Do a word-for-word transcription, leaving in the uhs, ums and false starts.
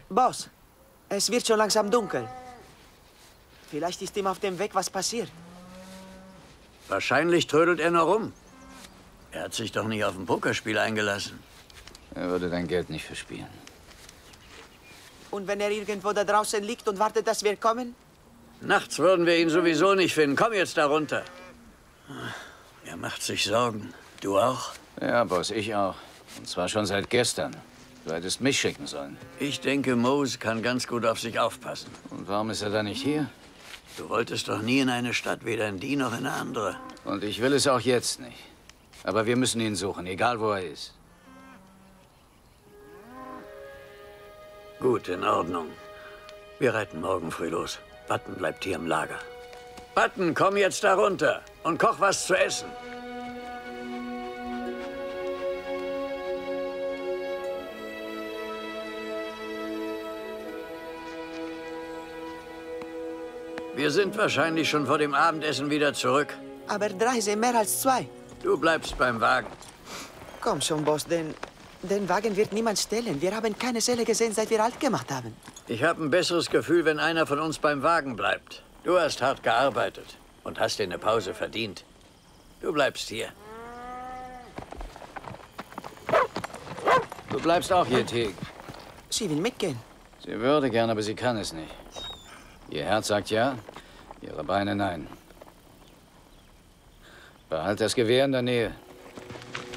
Boss, es wird schon langsam dunkel. Vielleicht ist ihm auf dem Weg was passiert. Wahrscheinlich trödelt er noch rum. Er hat sich doch nicht auf ein Pokerspiel eingelassen. Er würde dein Geld nicht verspielen. Und wenn er irgendwo da draußen liegt und wartet, dass wir kommen? Nachts würden wir ihn sowieso nicht finden. Komm jetzt da runter. Er macht sich Sorgen. Du auch? Ja, Boss, ich auch. Und zwar schon seit gestern. Du hättest mich schicken sollen. Ich denke, Mose kann ganz gut auf sich aufpassen. Und warum ist er dann nicht hier? Du wolltest doch nie in eine Stadt, weder in die noch in eine andere. Und ich will es auch jetzt nicht. Aber wir müssen ihn suchen, egal wo er ist. Gut, in Ordnung. Wir reiten morgen früh los. Button bleibt hier im Lager. Button, komm jetzt da runter und koch was zu essen. Wir sind wahrscheinlich schon vor dem Abendessen wieder zurück. Aber drei sind mehr als zwei. Du bleibst beim Wagen. Komm schon, Boss, denn den Wagen wird niemand stehlen. Wir haben keine Seele gesehen, seit wir alt gemacht haben. Ich habe ein besseres Gefühl, wenn einer von uns beim Wagen bleibt. Du hast hart gearbeitet und hast dir eine Pause verdient. Du bleibst hier. Du bleibst auch hier, Teague. Sie will mitgehen. Sie würde gern, aber sie kann es nicht. Ihr Herz sagt ja, ihre Beine nein. Behalt das Gewehr in der Nähe.